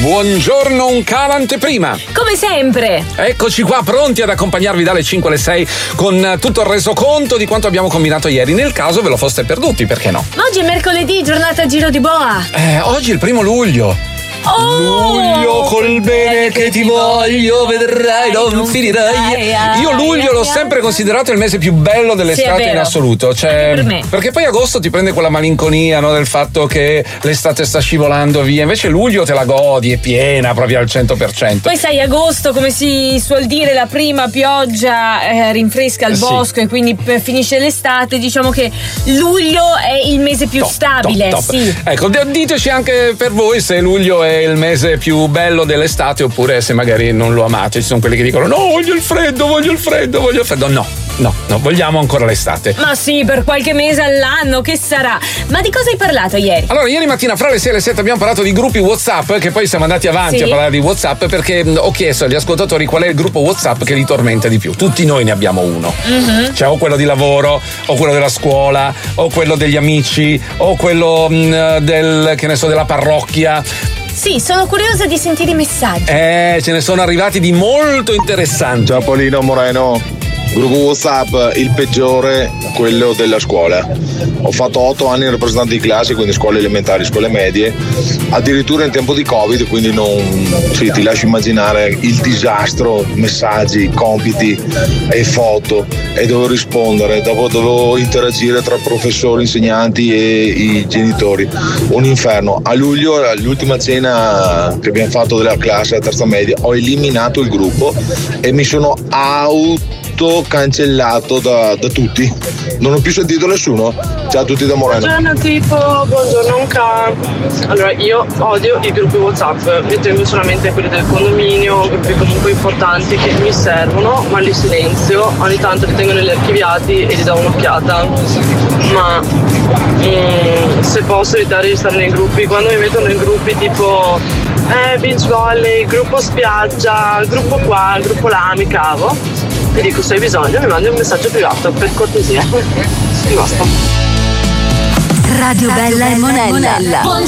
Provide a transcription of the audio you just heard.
Buongiorno, un caro anteprima. Come sempre. Eccoci qua, pronti ad accompagnarvi dalle 5 alle 6 con tutto il resoconto di quanto abbiamo combinato ieri. Nel caso ve lo foste perduti, perché no? Ma oggi è mercoledì, giornata Giro di Boa. Oggi è il 1 luglio. Luglio col bene che ti voglio, vedrai, non finirai. Io luglio l'ho sempre considerato il mese più bello dell'estate in assoluto. Cioè, per me. Perché poi agosto ti prende quella malinconia, no, del fatto che l'estate sta scivolando via. Invece luglio te la godi, è piena proprio al 100%. Poi sai, agosto, come si suol dire, la prima pioggia rinfresca il bosco e quindi finisce l'estate. Diciamo che luglio è il mese più stabile. Top. Sì. Ecco, diteci anche per voi se luglio è il mese più bello dell'estate oppure se magari non lo amate. Ci sono quelli che dicono no, voglio il freddo. No, vogliamo ancora l'estate. Ma sì, per qualche mese all'anno, che sarà? Ma di cosa hai parlato ieri? Allora, ieri mattina fra le 6 e le 7 abbiamo parlato di gruppi WhatsApp, che poi siamo andati avanti a parlare di WhatsApp perché ho chiesto agli ascoltatori qual è il gruppo WhatsApp che li tormenta di più. Tutti noi ne abbiamo uno. Cioè o quello di lavoro, o quello della scuola, o quello degli amici, o quello della parrocchia. Sì, sono curiosa di sentire i messaggi. Ce ne sono arrivati di molto interessanti. Ciao Paolino Moreno, gruppo WhatsApp, il peggiore, quello della scuola. Ho fatto 8 anni in rappresentante di classe, quindi scuole elementari, scuole medie, addirittura in tempo di Covid, quindi ti lascio immaginare il disastro, messaggi, compiti e foto, e dovevo rispondere, dopo dovevo interagire tra professori, insegnanti e i genitori. Un inferno. A luglio, all'ultima cena che abbiamo fatto della classe, la terza media, ho eliminato il gruppo e mi sono cancellato da tutti, non ho più sentito nessuno. Ciao a tutti da Moreno. Buongiorno tipo, buongiorno Anca. Allora, io odio i gruppi WhatsApp, io tengo solamente quelli del condominio, gruppi comunque importanti che mi servono, ma li silenzio, ogni tanto li tengo negli archiviati e gli do un'occhiata, ma se posso evitare di stare nei gruppi. Quando mi mettono in gruppi tipo beach volley, gruppo spiaggia, gruppo qua, gruppo là, mi cavo. Ti dico, se hai bisogno mi mandi un messaggio privato, per cortesia. E basta. Radio Bella e Monella.